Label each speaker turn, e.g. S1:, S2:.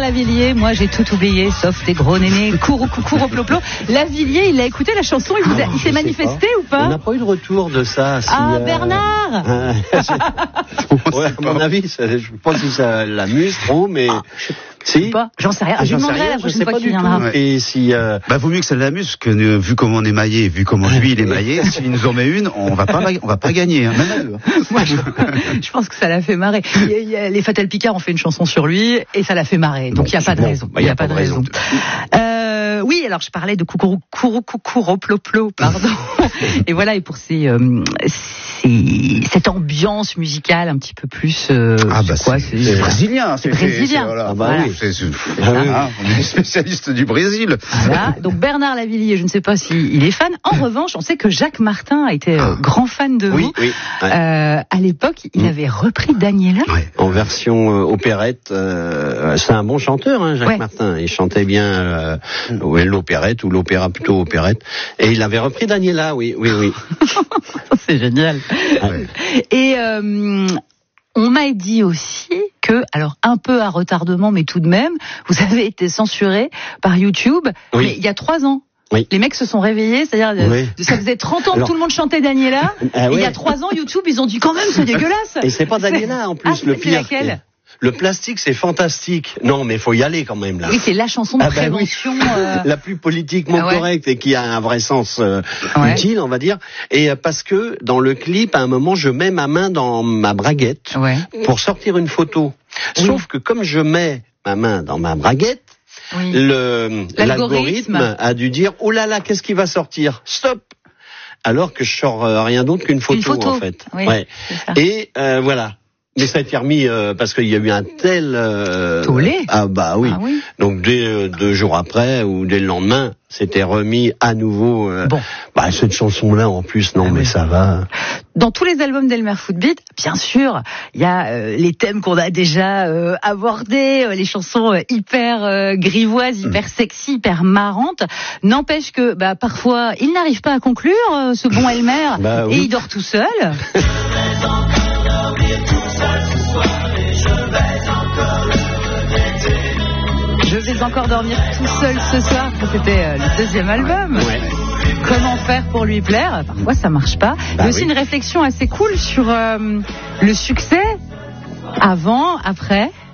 S1: Lavillier, moi j'ai tout oublié, sauf tes gros nénés, cours au ploplo. Lavillier, il a écouté la chanson, il s'est manifesté ou pas?
S2: On n'a pas eu de retour de ça.
S1: Bernard
S2: ouais, à mon avis, je pense que ça l'amuse trop, mais... Si.
S1: J'en sais rien. Je lui demanderai la prochaine fois qu'il viendra.
S2: Et si,
S3: vaut mieux que ça l'amuse, parce que vu comment on est maillé, vu comment lui il est maillé, s'il nous en met une, on va pas gagner, hein, même à deux.
S1: Moi, je pense que ça l'a fait marrer. Les Fatal Picard ont fait une chanson sur lui, et ça l'a fait marrer. Donc il n'y a pas de raison. Il n'y a pas de raison. Oui, alors je parlais de Coucourouploplo, pardon. Et voilà, et pour cette ambiance musicale un petit peu plus.
S3: C'est brésilien.
S1: C'est brésilien.
S3: Voilà. On est spécialiste du Brésil.
S1: Voilà. Donc Bernard Lavillier, je ne sais pas s'il est fan. En revanche, on sait que Jacques Martin a été grand fan de vous.
S2: Oui.
S1: À l'époque, il avait repris Daniela.
S2: En version opérette. C'est un bon chanteur, hein, Jacques Martin. Il chantait bien l'opérette ou l'opéra, plutôt opérette. Et il avait repris Daniela, oui.
S1: C'est génial.
S2: Ouais.
S1: Et on m'a dit aussi que, alors un peu à retardement, mais tout de même, vous avez été censuré par YouTube, mais il y a 3 ans. Oui. Les mecs se sont réveillés, c'est-à-dire ça faisait 30 ans que tout le monde chantait Daniela, et il y a 3 ans, YouTube, ils ont dit quand même, c'est dégueulasse.
S2: Et c'est pas Daniela en plus, le pire.
S1: C'est laquelle?
S2: Le plastique, c'est fantastique. Non, mais il faut y aller quand même, là.
S1: Oui, c'est la chanson de prévention.
S2: La plus politiquement correcte et qui a un vrai sens utile, on va dire. Et parce que dans le clip, à un moment, je mets ma main dans ma braguette pour sortir une photo. Sauf que comme je mets ma main dans ma braguette, l'algorithme a dû dire « Oh là là, qu'est-ce qui va sortir ? Stop !» Alors que je sors rien d'autre qu'une photo, en fait.
S1: Oui,
S2: et voilà. Mais ça a été remis parce qu'il y a eu un tel
S1: tollé.
S2: Oui. Donc dès 2 jours après ou dès le lendemain, c'était remis à nouveau. Cette chanson-là en plus, ça va.
S1: Dans tous les albums d'Elmer Footbeat, bien sûr, il y a les thèmes qu'on a déjà abordés, les chansons hyper grivoises, hyper sexy, hyper marrantes. N'empêche que parfois, il n'arrive pas à conclure, ce bon Elmer, et il dort tout seul. Je vais encore dormir tout seul ce soir. C'était le 2e album. Comment faire pour lui plaire? Parfois ça marche pas. Il y a aussi une réflexion assez cool sur le succès avant, après.